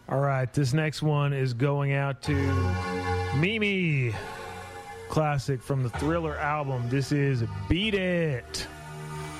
All right, this next one is going out to Mimi. Classic from the Thriller album. This is Beat It.